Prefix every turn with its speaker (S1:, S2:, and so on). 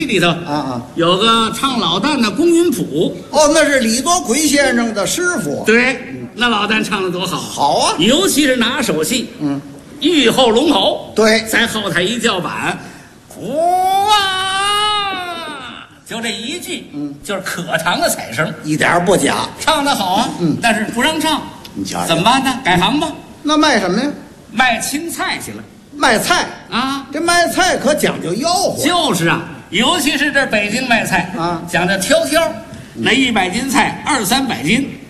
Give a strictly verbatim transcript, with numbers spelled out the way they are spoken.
S1: 里头
S2: 啊啊，
S1: 有个唱老旦的龚云普。
S2: 哦，那是李多奎先生的师傅。
S1: 对，那老旦唱的多好，
S2: 好啊，
S1: 尤其是拿手戏，
S2: 嗯，
S1: 玉后龙吼，
S2: 对，
S1: 在后台一叫板，呼啊，就这一句，
S2: 嗯，
S1: 就是可长的彩声，
S2: 一点不假。
S1: 唱得好啊，
S2: 嗯，
S1: 但是不让唱，
S2: 你瞧瞧
S1: 怎么办呢？改行吧，
S2: 那卖什么呀？
S1: 卖青菜去了
S2: 卖菜。
S1: 啊！
S2: 这卖菜可讲究吆喝。
S1: 就是啊，尤其是这北京卖菜
S2: 啊，
S1: 讲究挑挑，那一百斤菜二三百斤。